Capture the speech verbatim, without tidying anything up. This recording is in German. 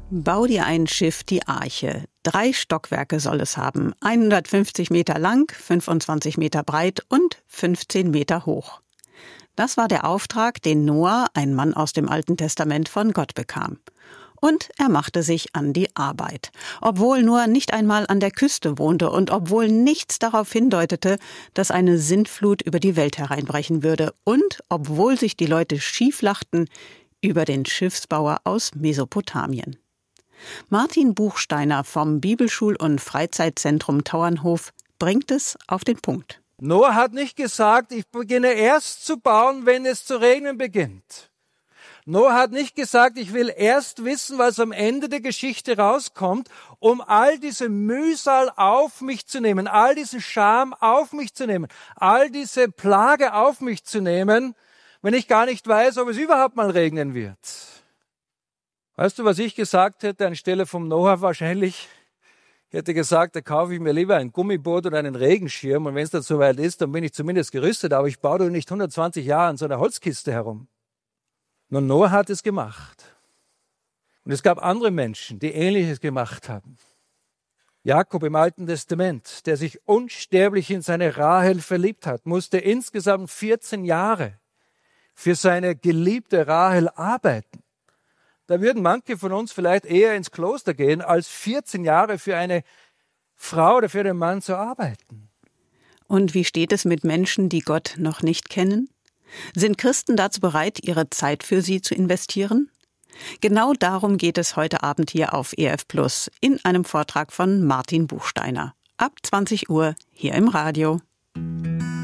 Bau dir ein Schiff, die Arche. Drei Stockwerke soll es haben, hundertfünfzig Meter lang, fünfundzwanzig Meter breit und fünfzehn Meter hoch. Das war der Auftrag, den Noah, ein Mann aus dem Alten Testament, von Gott bekam. Und er machte sich an die Arbeit. Obwohl Noah nicht einmal an der Küste wohnte und obwohl nichts darauf hindeutete, dass eine Sintflut über die Welt hereinbrechen würde und obwohl sich die Leute schieflachten über den Schiffsbauer aus Mesopotamien. Martin Buchsteiner vom Bibelschul- und Freizeitzentrum Tauernhof bringt es auf den Punkt. Noah hat nicht gesagt, ich beginne erst zu bauen, wenn es zu regnen beginnt. Noah hat nicht gesagt, ich will erst wissen, was am Ende der Geschichte rauskommt, um all diese Mühsal auf mich zu nehmen, all diesen Scham auf mich zu nehmen, all diese Plage auf mich zu nehmen, wenn ich gar nicht weiß, ob es überhaupt mal regnen wird. Weißt du, was ich gesagt hätte anstelle vom Noah wahrscheinlich? Ich hätte gesagt, da kaufe ich mir lieber ein Gummiboot oder einen Regenschirm und wenn es dann soweit ist, dann bin ich zumindest gerüstet, aber ich baue doch nicht hundertzwanzig Jahre an so einer Holzkiste herum. Nun, Noah hat es gemacht. Und es gab andere Menschen, die Ähnliches gemacht haben. Jakob im Alten Testament, der sich unsterblich in seine Rahel verliebt hat, musste insgesamt vierzehn Jahre für seine geliebte Rahel arbeiten. Da würden manche von uns vielleicht eher ins Kloster gehen, als vierzehn Jahre für eine Frau oder für einen Mann zu arbeiten. Und wie steht es mit Menschen, die Gott noch nicht kennen? Sind Christen dazu bereit, ihre Zeit für sie zu investieren? Genau darum geht es heute Abend hier auf E F Plus in einem Vortrag von Martin Buchsteiner. Ab zwanzig Uhr hier im Radio.